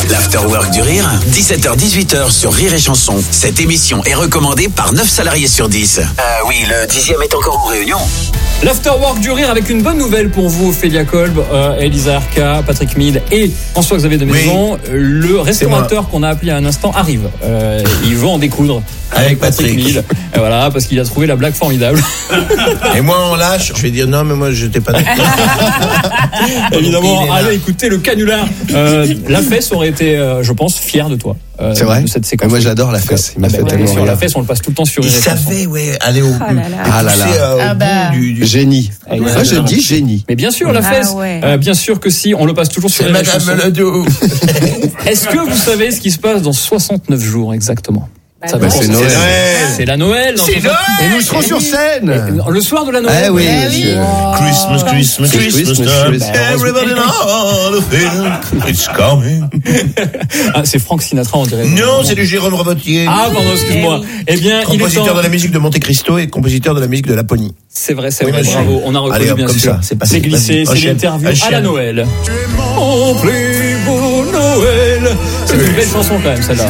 L'Afterwork du Rire, 17h-18h sur Rire et Chanson. Cette émission est recommandée par 9 salariés sur 10. Oui, le 10e est encore en réunion. L'Afterwork du Rire avec une bonne nouvelle pour vous, Ophélia Kolb, Elisa Arca, Patrick Mide et François-Xavier de Maison. Oui. Le restaurateur qu'on a appelé à un instant arrive. Il veut en découdre avec Patrick Mide. Voilà, parce qu'il a trouvé la blague formidable. Et moi, on lâche. Je vais dire non, mais moi, je n'étais pas d'accord. Évidemment, allez écouter le canular. La Fesse aurait été, je pense, fier de toi. C'est vrai. De cette séquence. Moi, j'adore La Fesse. Il m'a fait tellement sur rire. La Fesse, on le passe tout le temps sur. Il savait, aller au bout. Au bout du génie. Moi, je dis génie. Mais bien sûr, La Fesse. Bien sûr que si, on le passe toujours sur C'est Madame Melodio. Est-ce que vous savez ce qui se passe dans 69 jours exactement? C'est Noël. C'est la Noël. C'est Noël. Et nous serons sur scène. Le soir de la Noël. Ah oui, monsieur. Christmas time. Everybody knows the feeling. It's coming. Ah, c'est Frank Sinatra, on dirait. Non, c'est du Jérôme Revautier. Ah, pardon, excuse-moi. Eh bien, compositeur de la musique de Monte Cristo et compositeur de la musique de Laponie. C'est vrai, bravo. On a reconnu, bien sûr. C'est glissé, c'est l'interview à la Noël. Mon plus beau Noël. C'est une belle chanson quand même, celle-là.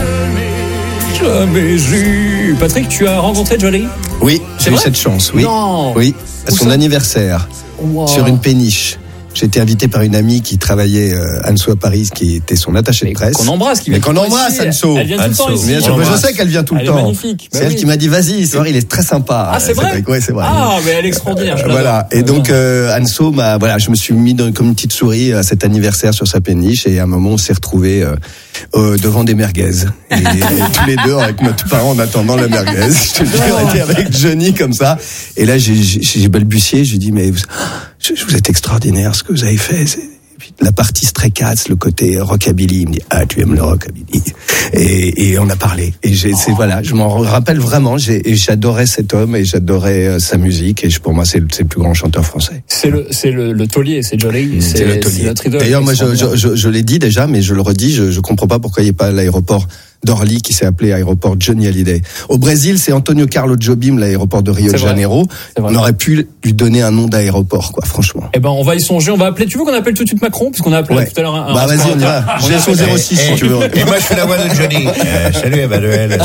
Jamais eu. Patrick, tu as rencontré Johnny? Oui, j'ai eu cette chance, oui. Non. Oui, à son anniversaire, sur une péniche. J'ai été invité par une amie qui travaillait Anso à Paris, qui était son attachée de presse. Qu'on embrasse, Anso. Elle vient tout le temps ici. Bien sûr, je sais qu'elle vient tout le temps. Elle est magnifique. C'est elle qui m'a dit, vas-y, ce soir, il est très sympa. Ah, c'est vrai? Oui, c'est vrai. Ah, mais elle est extraordinaire. Voilà. Et donc, Anso je me suis mis comme une petite souris à cet anniversaire sur sa péniche, et à un moment, on s'est retrouvés devant des merguez. Et tous les deux, avec notre parent, en attendant la merguez. Je te jure, on était avec Johnny comme ça. Et là, j'ai balbutié, j'ai dit, mais vous êtes extraordinaire, ce que vous avez fait. Et puis, la partie Stray Cats, le côté rockabilly, il me dit, ah, tu aimes le rockabilly. Et on a parlé. Et je m'en rappelle vraiment, j'adorais cet homme et j'adorais sa musique. Et pour moi, c'est le plus grand chanteur français. C'est le taulier, c'est Johnny. C'est le taulier. Notre idole. D'ailleurs, moi, je l'ai dit déjà, mais je le redis, je comprends pas pourquoi il n'y a pas l'aéroport d'Orly qui s'est appelé aéroport Johnny Hallyday. Au Brésil, c'est Antonio Carlos Jobim, l'aéroport de Rio de Janeiro. On aurait pu lui donner un nom d'aéroport, quoi, franchement. Eh ben, on va y songer, on va appeler, tu veux qu'on appelle tout de suite Macron, puisqu'on a appelé tout à l'heure vas-y, on y va. J'ai son 06, si tu veux. Et moi, je fais la voix de Johnny. Salut, Emmanuel.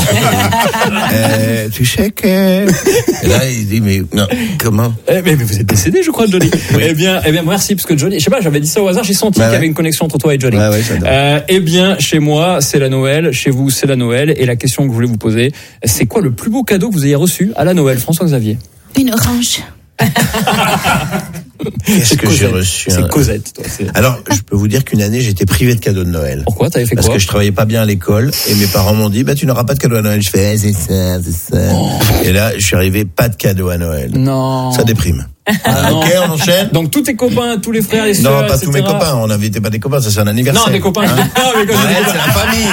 Tu sais que... Et là, il dit, mais, non, comment? Mais vous êtes décédé, je crois, Johnny. Oui. Eh bien, merci, parce que Johnny, je sais pas, j'avais dit ça au hasard, j'ai senti qu'il y avait une connexion entre toi et Johnny. Eh bien, chez moi, c'est la Noël, chez vous, c'est la Noël, et la question que je voulais vous poser, c'est quoi le plus beau cadeau que vous ayez reçu à la Noël, François-Xavier? Une orange. Qu'est-ce que j'ai reçu? C'est Cosette, toi. Alors, je peux vous dire qu'une année, j'étais privé de cadeaux de Noël. Pourquoi? T'avais fait quoi? Parce que je travaillais pas bien à l'école et mes parents m'ont dit, tu n'auras pas de cadeau à Noël. Je fais, c'est ça. Oh. Et là, je suis arrivé, pas de cadeau à Noël. Non. Ça déprime. Ok, on enchaîne. Donc tous tes copains, tous les frères, les sœurs, non, pas tous mes copains. On n'invitait pas des copains, ça c'est un anniversaire. Non, des copains. Noël, c'est la famille.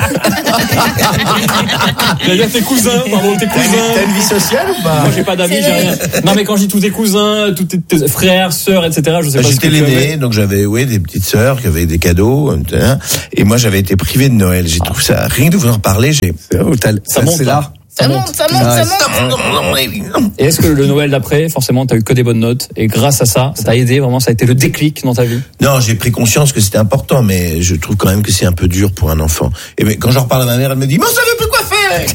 J'allais dire tes cousins, pardon, tes cousins. T'as une vie sociale ou pas? Moi, j'ai pas d'amis, j'ai rien. Non, mais quand je dis tous tes cousins, tous tes frères, sœurs, etc., je sais pas. J'étais l'aîné, donc j'avais, des petites sœurs qui avaient des cadeaux, et moi j'avais été privé de Noël. J'ai trouvé ça, rien que de vous en parler, ça monte là. Ça monte. Et est-ce que le Noël d'après, forcément, t'as eu que des bonnes notes, et grâce à ça, ça t'a aidé, vraiment, ça a été le déclic dans ta vie? Non, j'ai pris conscience que c'était important, mais je trouve quand même que c'est un peu dur pour un enfant. Et mais quand j'en reparle à ma mère, elle me dit, mais on savait plus quoi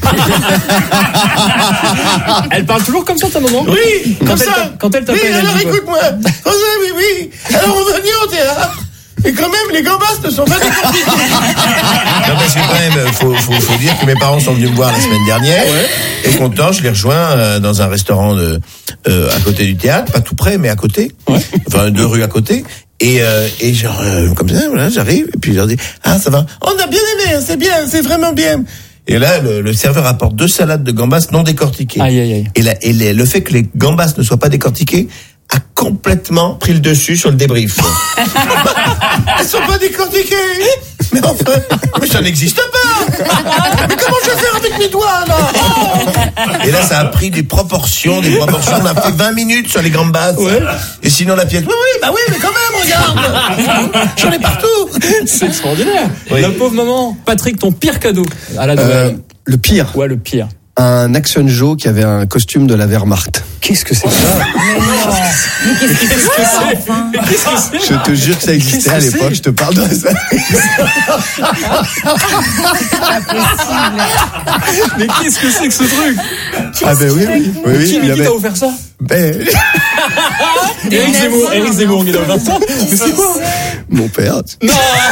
faire! Elle parle toujours comme ça, ta maman? Oui, comme ça. Quand elle t'appelle, oui, alors écoute-moi. Oui. Alors on va venir au théâtre. Et quand même, les gambas ne sont pas décortiqués. Non, parce que quand même, faut dire que mes parents sont venus me voir la semaine dernière. Et content, je les rejoins dans un restaurant à côté du théâtre, pas tout près, mais à côté. Enfin, 2 rues à côté. Et genre, comme ça, voilà, j'arrive, et puis je leur dis, ça va. On a bien aimé, c'est bien, c'est vraiment bien. Et là, le serveur apporte 2 salades de gambas non décortiquées. Aïe. Et le fait que les gambas ne soient pas décortiquées a complètement pris le dessus sur le débrief. Elles sont pas décortiquées. Mais enfin, ça n'existe pas. Mais comment je vais faire avec mes doigts, là? Et là, ça a pris des proportions. On a fait 20 minutes sur les gambas. Ouais. Et sinon, la pièce, oui, mais quand même, regarde. J'en ai partout. C'est extraordinaire. Oui. La pauvre maman. Patrick, ton pire cadeau à la Noël? Le pire? Ouais, le pire. un Action Joe qui avait un costume de la Wehrmacht. Qu'est-ce que c'est ça? Mais qu'est-ce que c'est enfin Je te jure que ça existait à l'époque, je te parle de ça. Mais qu'est-ce que c'est que ce truc? Ah ben oui. Qui t'a offert ça? Éric Zemmour, il a offert ça? Mais c'est quoi? Mon père. Non.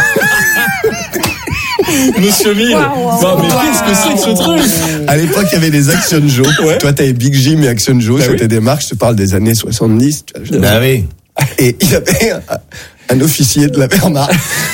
Monsieur Mille. Non, mais qu'est-ce que c'est que ce truc? À l'époque, il y avait les Action Joe. Ouais. Toi, t'avais Big Jim et Action Joe. C'était des marques, je te parle des années 70. Ah oui. Et il y avait un officier de la Wehrmacht.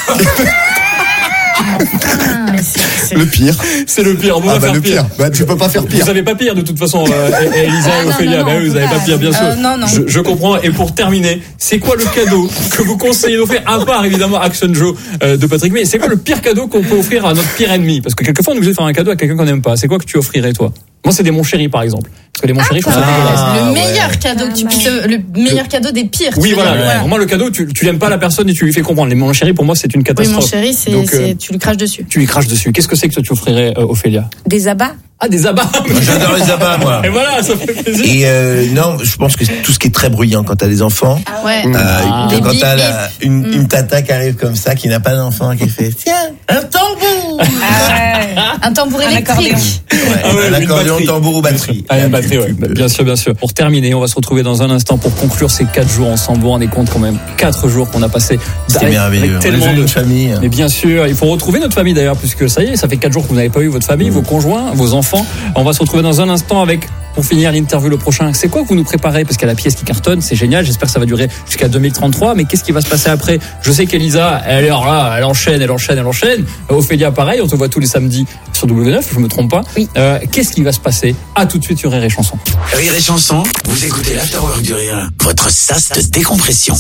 Le pire. C'est le pire. On va faire pire. Tu peux pas faire pire. Vous avez pas pire de toute façon, Elisa et Ophélia. Non, vous avez pas pire, bien sûr. Non. Je comprends. Et pour terminer, c'est quoi le cadeau que vous conseillez d'offrir, à part évidemment Action Joe de Patrick May? C'est quoi le pire cadeau qu'on peut offrir à notre pire ennemi? Parce que quelquefois on est obligé de faire un cadeau à quelqu'un qu'on n'aime pas. C'est quoi que tu offrirais toi? Moi, c'est des Mon Chéri, par exemple. Parce que les Mon Chéri, je trouve ça dégueulasse. Le meilleur cadeau que tu puisses, le meilleur cadeau des pires. Oui, voilà. Vraiment, le cadeau, tu l'aimes pas la personne et tu lui fais comprendre. Les Mon Chéri, pour moi, c'est une catastrophe. Oui, Mon Chéri, tu lui craches dessus. Tu lui craches dessus. Qu'est-ce que c'est que toi, tu offrirais, Ophélia? Des abats. Ah, des abats. J'adore les abats, moi. Et voilà, ça fait plaisir. Et non, je pense que tout ce qui est très bruyant quand t'as des enfants. Ouais. Quand t'as une tata qui arrive comme ça, qui n'a pas d'enfant, qui fait tiens, un tambour. Un tambour électrique. Un accordéon, tambour ou batterie. Une batterie, ouais. Bien sûr. Pour terminer, on va se retrouver dans un instant pour conclure ces 4 jours ensemble. Vous vous rendez compte quand même, 4 jours qu'on a passé. C'était merveilleux. Tellement de famille. Mais bien sûr, il faut retrouver notre famille d'ailleurs, puisque ça y est, ça fait 4 jours que vous n'avez pas eu votre famille, vos conjoints, vos enfants. On va se retrouver dans un instant avec, pour finir l'interview le prochain. C'est quoi que vous nous préparez? Parce qu'il y a la pièce qui cartonne, c'est génial. J'espère que ça va durer jusqu'à 2033. Mais qu'est-ce qui va se passer après? Je sais qu'Elisa, elle enchaîne. Ophélia, pareil. On te voit tous les samedis sur W9, je me trompe pas. Oui. Qu'est-ce qui va se passer? À tout de suite sur Rire et Chanson. Rire et Chanson, vous écoutez l'Afterwork du Rire, votre sas de décompression.